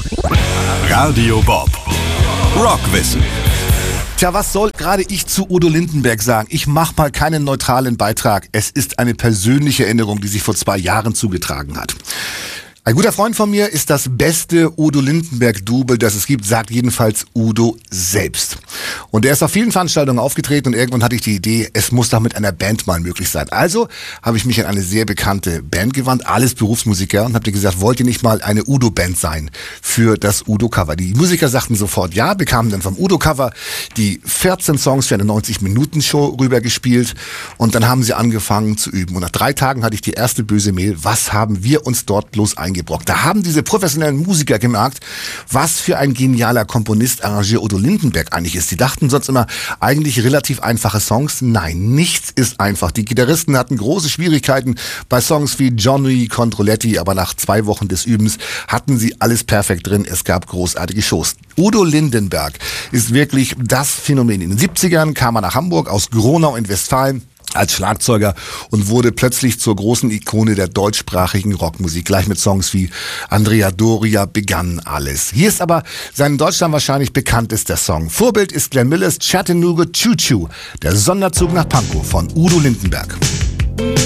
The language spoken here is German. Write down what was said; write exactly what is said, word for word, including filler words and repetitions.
Radio Bob. Rockwissen. Tja, was soll gerade ich zu Udo Lindenberg sagen? Ich mache mal keinen neutralen Beitrag. Es ist eine persönliche Erinnerung, die sich vor zwei Jahren zugetragen hat. Ein guter Freund von mir ist das beste Udo Lindenberg-Double, das es gibt, sagt jedenfalls Udo selbst. Und er ist auf vielen Veranstaltungen aufgetreten und irgendwann hatte ich die Idee, es muss doch mit einer Band mal möglich sein. Also habe ich mich an eine sehr bekannte Band gewandt, alles Berufsmusiker, und habe gesagt, wollt ihr nicht mal eine Udo-Band sein für das Udo-Cover? Die Musiker sagten sofort ja, bekamen dann vom Udo-Cover die vierzehn Songs für eine neunzig-Minuten-Show rübergespielt und dann haben sie angefangen zu üben. Und nach drei Tagen hatte ich die erste böse Mail, was haben wir uns dort bloß eingebrockt? Da haben diese professionellen Musiker gemerkt, was für ein genialer Komponist, Arrangeur Udo Lindenberg eigentlich ist. Die dachten sonst immer, eigentlich relativ einfache Songs. Nein, nichts ist einfach. Die Gitarristen hatten große Schwierigkeiten bei Songs wie Johnny Controletti, aber nach zwei Wochen des Übens hatten sie alles perfekt drin. Es gab großartige Shows. Udo Lindenberg ist wirklich das Phänomen. In den siebzigern kam er nach Hamburg aus Gronau in Westfalen als Schlagzeuger und wurde plötzlich zur großen Ikone der deutschsprachigen Rockmusik. Gleich mit Songs wie Andrea Doria begann alles. Hier ist aber sein in Deutschland wahrscheinlich bekanntester Song. Vorbild ist Glenn Miller's Chattanooga Choo Choo, der Sonderzug nach Pankow von Udo Lindenberg.